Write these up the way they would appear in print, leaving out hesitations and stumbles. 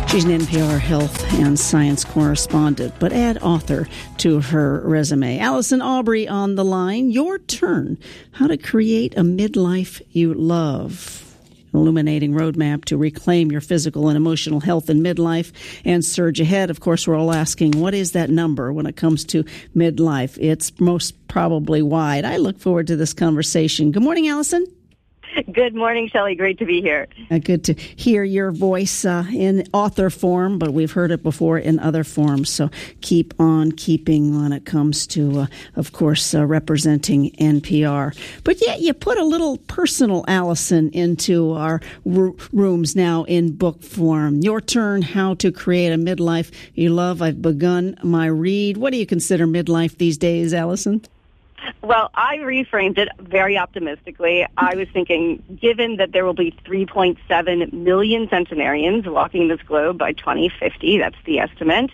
She's an NPR health and science correspondent, but add author to her resume. Allison Aubrey on the line. Your turn. How to create a midlife you love. Illuminating roadmap to reclaim your physical and emotional health in midlife and surge ahead. Of course, we're all asking, what is that number when it comes to midlife? It's most probably wide. I look forward to this conversation. Good morning, Allison. Good morning, Shelley. Great to be here. Good to hear your voice in author form, but we've heard it before in other forms. So keep on keeping when it comes to, of course, representing NPR. But yet you put a little personal Allison into our rooms now in book form. Your turn, How to Create a Midlife You Love. I've begun my read. What do you consider midlife these days, Allison? Well, I reframed it very optimistically. I was thinking, given that there will be 3.7 million centenarians walking this globe by 2050, that's the estimate,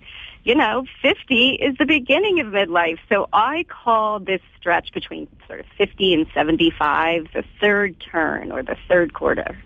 50 is the beginning of midlife. So I call this stretch between sort of 50 and 75 the third turn or the third quarter.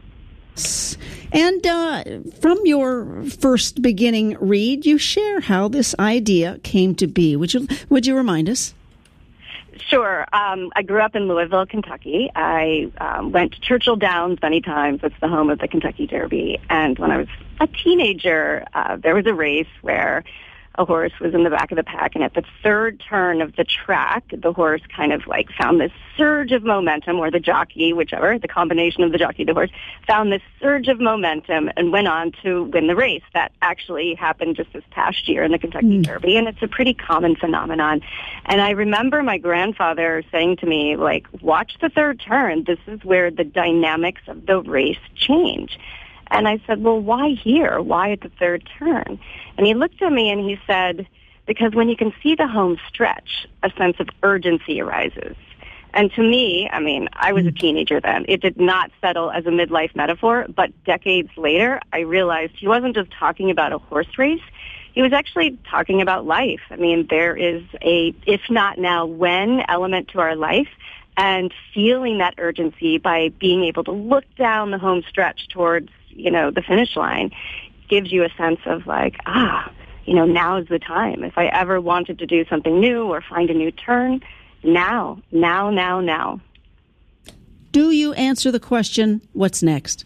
And from your first beginning read, you share how this idea came to be. Would you remind us? Sure. I grew up in Louisville, Kentucky. I went to Churchill Downs many times. It's the home of the Kentucky Derby. And when I was a teenager, there was a race where a horse was in the back of the pack, and at the third turn of the track, the horse kind of found this surge of momentum, or the jockey, whichever, the combination of the jockey and the horse, found this surge of momentum and went on to win the race. That actually happened just this past year in the Kentucky Derby, and it's a pretty common phenomenon. And I remember my grandfather saying to me, watch the third turn. This is where the dynamics of the race change. And I said, well, why here? Why at the third turn? And he looked at me and he said, because when you can see the home stretch, a sense of urgency arises. And to me, I was a teenager then. It did not settle as a midlife metaphor, but decades later, I realized he wasn't just talking about a horse race. He was actually talking about life. There is a, if not now, when element to our life. And feeling that urgency by being able to look down the home stretch towards the finish line gives you a sense of now is the time. If I ever wanted to do something new or find a new turn, now. Do you answer the question, what's next?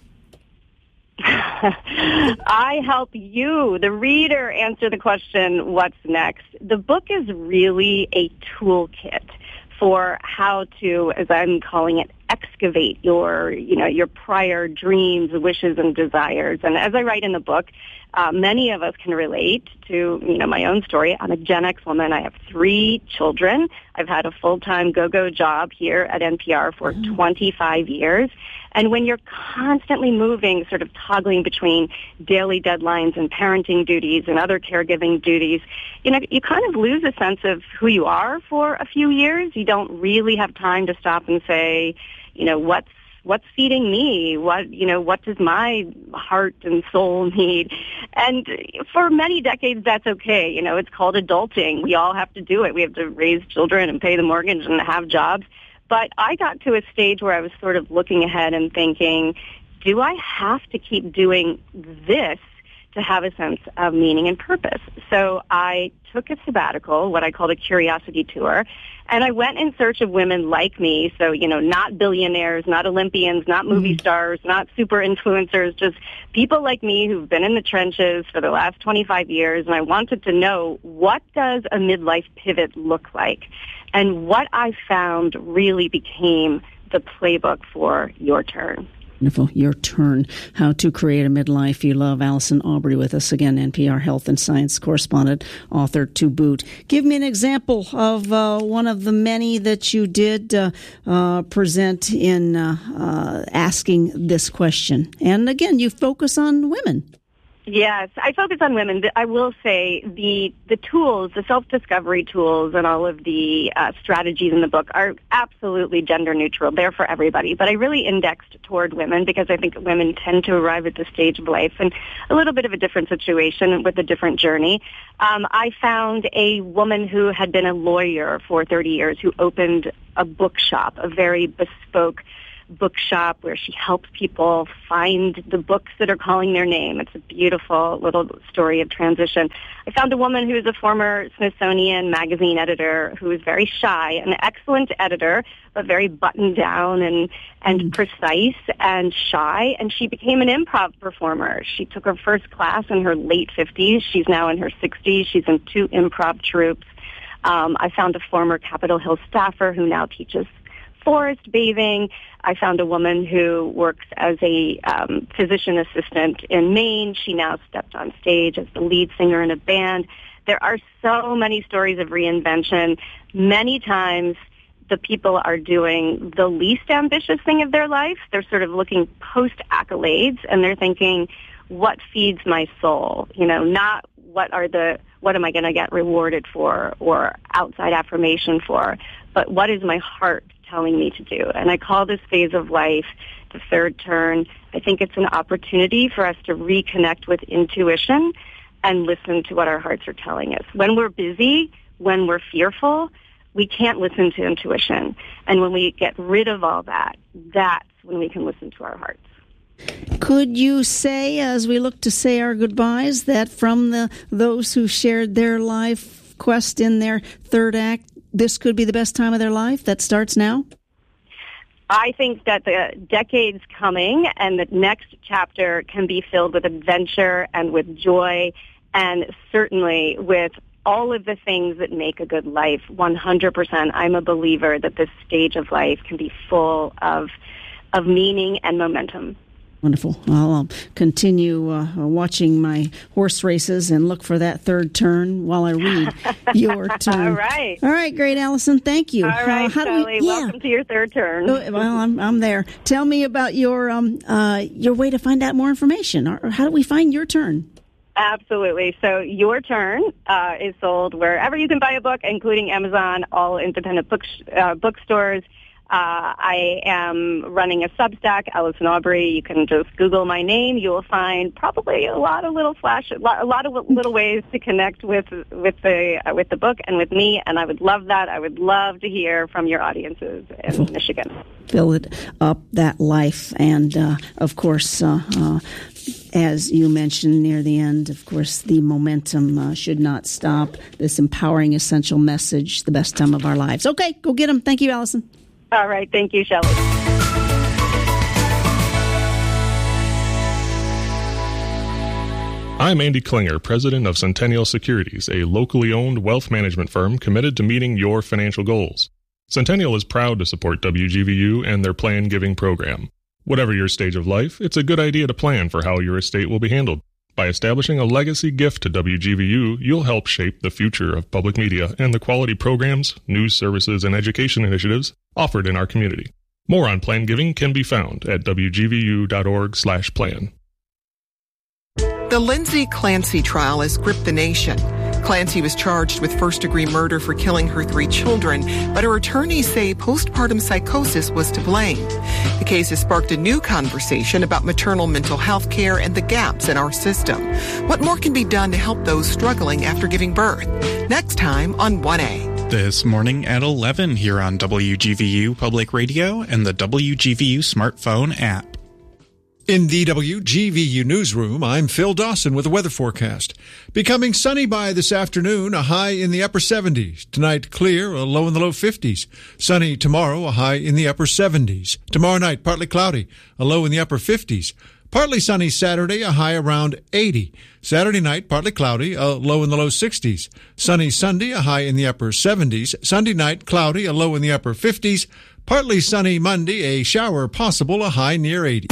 I help you, the reader, answer the question, what's next? The book is really a toolkit for how to, as I'm calling it, excavate your prior dreams, wishes, and desires. And as I write in the book, many of us can relate to, my own story. I'm a Gen X woman. I have 3 children. I've had a full-time go-go job here at NPR for 25 years. And when you're constantly moving, sort of toggling between daily deadlines and parenting duties and other caregiving duties, you kind of lose a sense of who you are for a few years. You don't really have time to stop and say, what's feeding me? What does my heart and soul need? And for many decades, that's okay. It's called adulting. We all have to do it. We have to raise children and pay the mortgage and have jobs. But I got to a stage where I was sort of looking ahead and thinking, do I have to keep doing this to have a sense of meaning and purpose? So I took a sabbatical, what I called a curiosity tour, and I went in search of women like me, so, not billionaires, not Olympians, not movie stars, not super influencers, just people like me who've been in the trenches for the last 25 years, and I wanted to know, what does a midlife pivot look like? And what I found really became the playbook for your turn. Wonderful. Your turn. How to Create a Midlife You Love. Allison Aubrey with us again, NPR health and science correspondent, author to boot. Give me an example of one of the many that you did present in asking this question. And again, you focus on women. Yes, I focus on women. I will say the tools, the self-discovery tools, and all of the strategies in the book are absolutely gender neutral. They're for everybody. But I really indexed toward women because I think women tend to arrive at this stage of life in a little bit of a different situation with a different journey. I found a woman who had been a lawyer for 30 years who opened a bookshop, a very bespoke bookshop where she helps people find the books that are calling their name. It's a beautiful little story of transition. I found a woman who is a former Smithsonian magazine editor who is very shy, an excellent editor, but very buttoned down and precise and shy. And she became an improv performer. She took her first class in her late 50s. She's now in her 60s. She's in 2 improv troupes. I found a former Capitol Hill staffer who now teaches forest bathing. I found a woman who works as a physician assistant in Maine. She now stepped on stage as the lead singer in a band. There are so many stories of reinvention. Many times the people are doing the least ambitious thing of their life. They're sort of looking post-accolades, and they're thinking, what feeds my soul? Not what am I going to get rewarded for or outside affirmation for, but what is my heart telling me to do? And I call this phase of life the third turn. I think it's an opportunity for us to reconnect with intuition and listen to what our hearts are telling us. When we're busy, when we're fearful, we can't listen to intuition. And when we get rid of all that, that's when we can listen to our hearts. Could you say, as we look to say our goodbyes, that from those who shared their life quest in their third act, this could be the best time of their life that starts now? I think that the decade's coming and the next chapter can be filled with adventure and with joy and certainly with all of the things that make a good life. 100%. I'm a believer that this stage of life can be full of meaning and momentum. Wonderful. I'll continue watching my horse races and look for that third turn while I read your turn. All right, great, Allison. Thank you. All right, Shelley. Welcome to your third turn. Well, I'm there. Tell me about your way to find out more information. Or how do we find your turn? Absolutely. So Your Turn is sold wherever you can buy a book, including Amazon, all independent bookstores. I am running a Substack, Allison Aubrey. You can just Google my name. You will find probably a lot of little little ways to connect with the book and with me. And I would love that. I would love to hear from your audiences in Michigan. Fill it up, that life, and of course, as you mentioned near the end, of course, the momentum should not stop. This empowering, essential message, the best time of our lives. Okay, go get them. Thank you, Allison. All right. Thank you, Shelley. I'm Andy Klinger, president of Centennial Securities, a locally owned wealth management firm committed to meeting your financial goals. Centennial is proud to support WGVU and their Plan Giving program. Whatever your stage of life, it's a good idea to plan for how your estate will be handled. By establishing a legacy gift to WGVU, you'll help shape the future of public media and the quality programs, news services, and education initiatives offered in our community. More on plan giving can be found at wgvu.org/plan. The Lindsay Clancy trial has gripped the nation. Clancy was charged with first-degree murder for killing her 3 children, but her attorneys say postpartum psychosis was to blame. The case has sparked a new conversation about maternal mental health care and the gaps in our system. What more can be done to help those struggling after giving birth? Next time on 1A. This morning at 11 here on WGVU Public Radio and the WGVU smartphone app. In the WGVU newsroom, I'm Phil Dawson with a weather forecast. Becoming sunny by this afternoon, a high in the upper 70s. Tonight, clear, a low in the low 50s. Sunny tomorrow, a high in the upper 70s. Tomorrow night, partly cloudy, a low in the upper 50s. Partly sunny Saturday, a high around 80. Saturday night, partly cloudy, a low in the low 60s. Sunny Sunday, a high in the upper 70s. Sunday night, cloudy, a low in the upper 50s. Partly sunny Monday, a shower possible, a high near 80.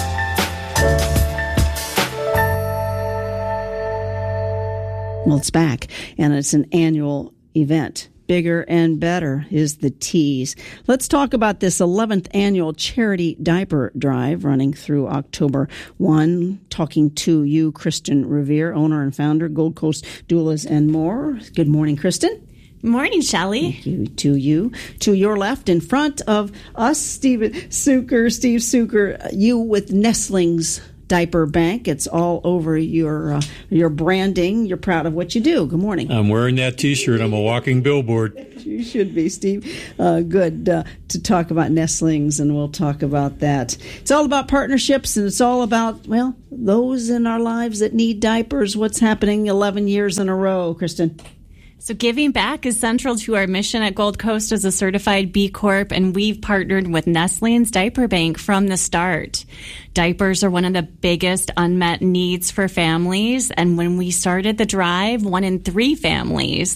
Well, it's back, and it's an annual event. Bigger and better is the tease. Let's talk about this 11th annual charity diaper drive running through October 1. Talking to you, Kristen Revere, owner and founder, Gold Coast Doulas and more. Good morning, Kristen. Morning, Shelley. Thank you. To your left, in front of us, Steve Suker, you with Nestlings Diaper Bank. It's all over your branding. You're proud of what you do. Good morning. I'm wearing that T-shirt. I'm a walking billboard. You should be, Steve. Good to talk about nestlings, and we'll talk about that. It's all about partnerships, and it's all about, well, those in our lives that need diapers. What's happening 11 years in a row, Kristen? So giving back is central to our mission at Gold Coast as a certified B Corp, and we've partnered with Nestlings Diaper Bank from the start. Diapers are one of the biggest unmet needs for families, and when we started the drive, 1 in 3 families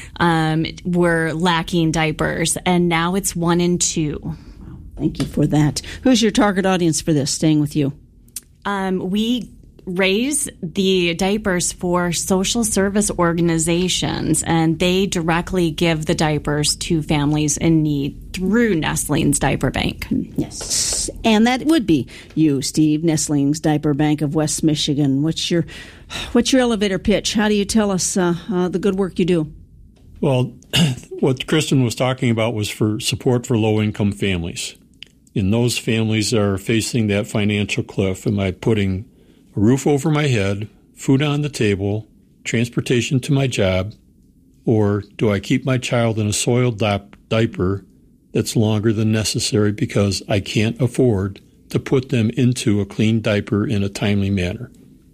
were lacking diapers, and now it's 1 in 2. Thank you for that. Who's your target audience for this? Staying with you. We raise the diapers for social service organizations, and they directly give the diapers to families in need through Nestlings Diaper Bank. Yes, and that would be you, Steve, Nestlings Diaper Bank of West Michigan. What's your elevator pitch? How do you tell us the good work you do? Well, what Kristen was talking about was for support for low-income families. And those families are facing that financial cliff. Am I putting a roof over my head, food on the table, transportation to my job, or do I keep my child in a soiled diaper that's longer than necessary because I can't afford to put them into a clean diaper in a timely manner?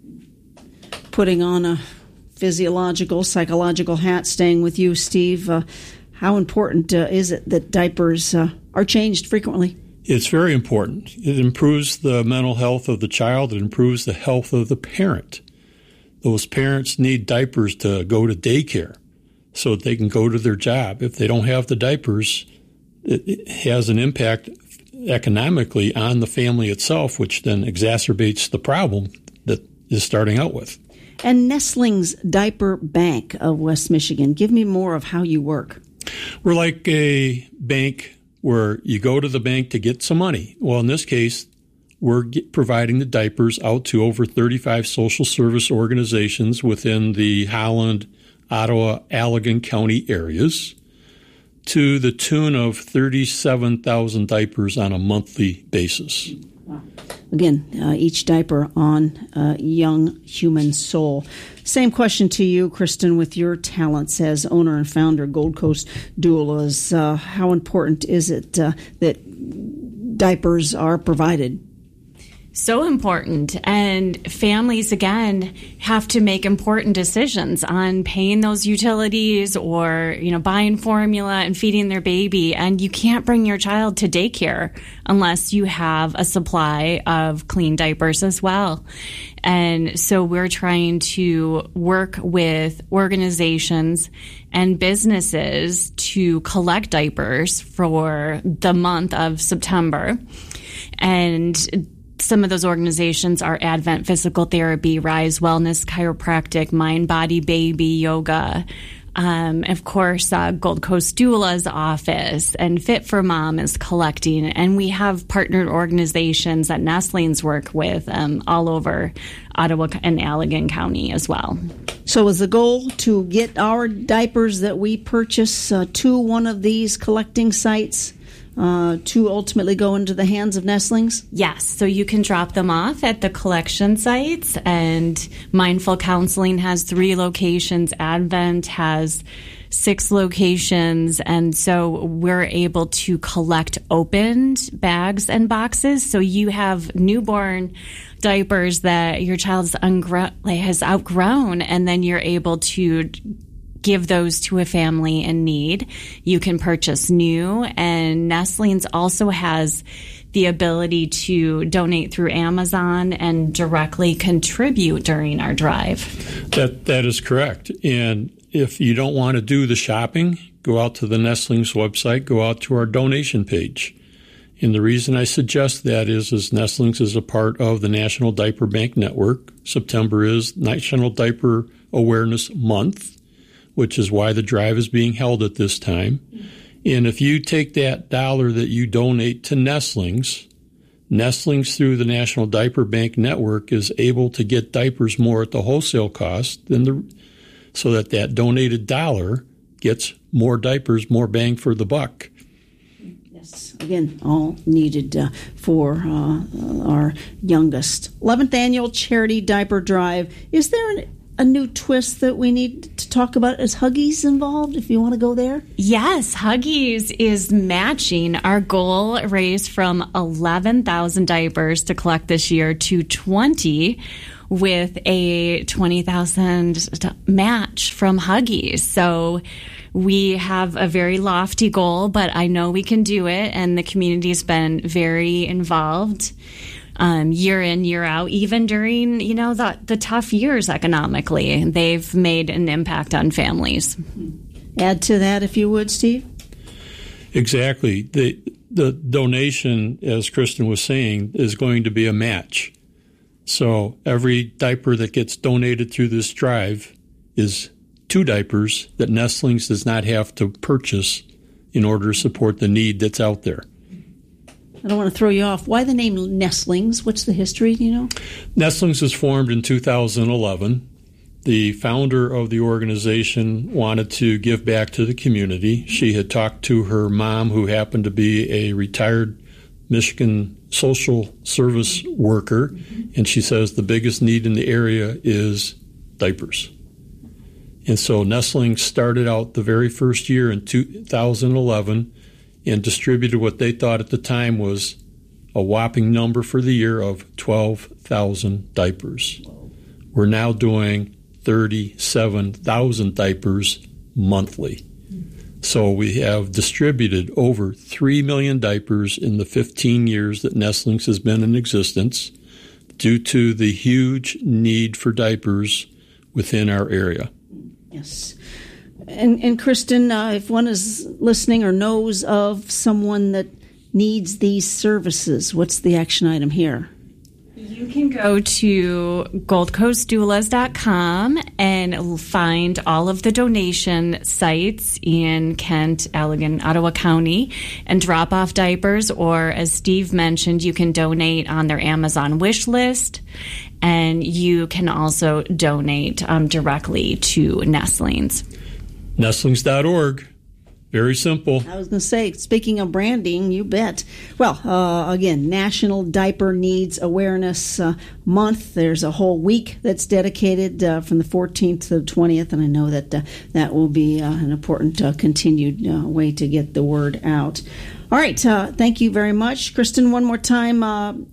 Putting on a physiological, psychological hat, staying with you, Steve, how important is it that diapers are changed frequently? It's very important. It improves the mental health of the child. It improves the health of the parent. Those parents need diapers to go to daycare so that they can go to their job. If they don't have the diapers, it has an impact economically on the family itself, which then exacerbates the problem that is starting out with. And Nestlings Diaper Bank of West Michigan. Give me more of how you work. We're like a bank where you go to the bank to get some money. Well, in this case, we're providing the diapers out to over 35 social service organizations within the Holland, Ottawa, Allegan County areas to the tune of 37,000 diapers on a monthly basis. Wow. Again, each diaper on a young human soul. Same question to you, Kristen, with your talents as owner and founder, Gold Coast Doulas. How important is it that diapers are provided? So important. And families, again, have to make important decisions on paying those utilities or, buying formula and feeding their baby. And you can't bring your child to daycare unless you have a supply of clean diapers as well. And so we're trying to work with organizations and businesses to collect diapers for the month of September. And some of those organizations are Advent Physical Therapy, Rise Wellness, Chiropractic, Mind, Body, Baby, Yoga. Of course, Gold Coast Doula's office and Fit for Mom is collecting. And we have partnered organizations that Nestlings work with all over Ottawa and Allegan County as well. So is the goal to get our diapers that we purchase to one of these collecting sites to ultimately go into the hands of Nestlings? Yes. So you can drop them off at the collection sites, and Mindful Counseling has 3 locations. Advent has 6 locations. And so we're able to collect opened bags and boxes. So you have newborn diapers that your child has outgrown, and then you're able to give those to a family in need. You can purchase new, and Nestlings also has the ability to donate through Amazon and directly contribute during our drive. That is correct. And if you don't want to do the shopping, go out to the Nestlings website, go out to our donation page. And the reason I suggest that is Nestlings is a part of the National Diaper Bank Network. September is National Diaper Awareness Month, which is why the drive is being held at this time. And if you take that dollar that you donate to Nestlings through the National Diaper Bank Network is able to get diapers more at the wholesale cost so that donated dollar gets more diapers, more bang for the buck. Yes, again, all needed for our youngest. 11th Annual Charity Diaper Drive. Is there a new twist that we need to talk about? Is Huggies involved, if you want to go there? Yes, Huggies is matching our goal raised from 11,000 diapers to collect this year to 20 with a 20,000 match from Huggies. So we have a very lofty goal, but I know we can do it, and the community's been very involved year in, year out, even during, the tough years economically. They've made an impact on families. Add to that, if you would, Steve. Exactly. The donation, as Kristen was saying, is going to be a match. So every diaper that gets donated through this drive is 2 diapers that Nestlings does not have to purchase in order to support the need that's out there. I don't want to throw you off. Why the name Nestlings? What's the history, do you know? Nestlings was formed in 2011. The founder of the organization wanted to give back to the community. She had talked to her mom, who happened to be a retired Michigan social service worker, and she says the biggest need in the area is diapers. And so Nestlings started out the very first year in 2011 and distributed what they thought at the time was a whopping number for the year of 12,000 diapers. We're now doing 37,000 diapers monthly. So we have distributed over 3 million diapers in the 15 years that Nestlings has been in existence due to the huge need for diapers within our area. Yes. And Kristen, if one is listening or knows of someone that needs these services, what's the action item here? You can go to goldcoastdoulas.com and find all of the donation sites in Kent, Allegan, Ottawa County, and drop off diapers. Or, as Steve mentioned, you can donate on their Amazon wish list, and you can also donate directly to Nestlings. Nestlings.org. Very simple. I was going to say, speaking of branding, you bet. Well, again, National Diaper Needs Awareness Month. There's a whole week that's dedicated from the 14th to the 20th, and I know that that will be an important continued way to get the word out. All right, thank you very much. Kristen, one more time,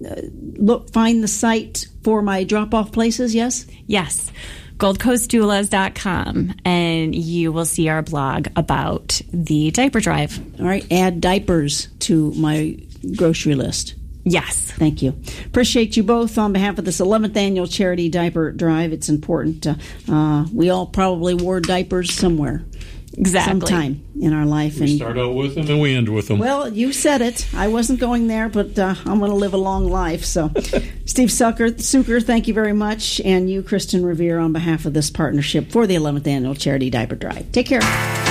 find the site for my drop-off places, yes? Yes. GoldCoastDoulas.com, and you will see our blog about the diaper drive. All right, add diapers to my grocery list. Yes. Thank you. Appreciate you both on behalf of this 11th Annual Charity Diaper Drive. It's important. We all probably wore diapers somewhere. Exactly. Sometime in our life. We start out with them and we end with them. Well, you said it. I wasn't going there, but I'm going to live a long life. So, Steve Suker, thank you very much. And you, Kristen Revere, on behalf of this partnership for the 11th Annual Charity Diaper Drive. Take care.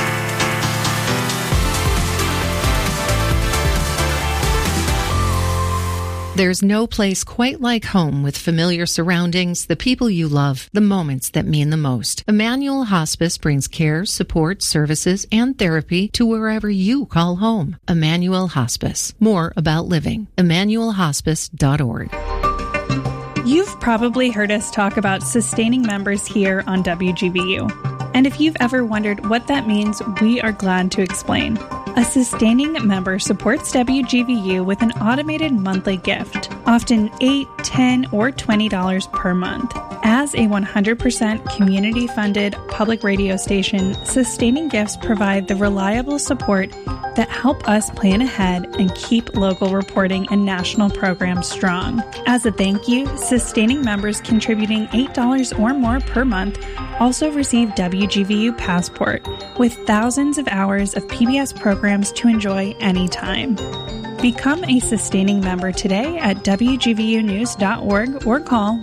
There's no place quite like home, with familiar surroundings, the people you love, the moments that mean the most. Emmanuel Hospice brings care, support, services, and therapy to wherever you call home. Emmanuel Hospice. More about living. EmmanuelHospice.org. You've probably heard us talk about sustaining members here on WGVU. And if you've ever wondered what that means, we are glad to explain. A sustaining member supports WGVU with an automated monthly gift, often $8, $10, or $20 per month. As a 100% community-funded public radio station, sustaining gifts provide the reliable support that help us plan ahead and keep local reporting and national programs strong. As a thank you, sustaining members contributing $8 or more per month also receive WGVU Passport, with thousands of hours of PBS programs to enjoy anytime. Become a sustaining member today at WGVUnews.org or call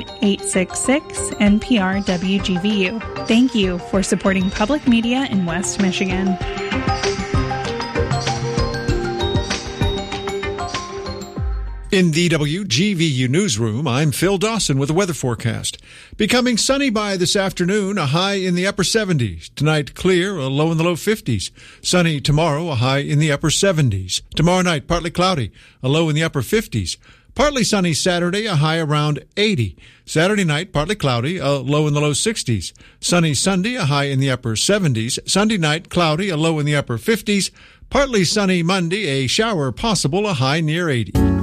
1-866-NPR-WGVU. Thank you for supporting public media in West Michigan. In the WGVU newsroom, I'm Phil Dawson with a weather forecast. Becoming sunny by this afternoon, a high in the upper 70s. Tonight, clear, a low in the low 50s. Sunny tomorrow, a high in the upper 70s. Tomorrow night, partly cloudy, a low in the upper 50s. Partly sunny Saturday, a high around 80. Saturday night, partly cloudy, a low in the low 60s. Sunny Sunday, a high in the upper 70s. Sunday night, cloudy, a low in the upper 50s. Partly sunny Monday, a shower possible, a high near 80.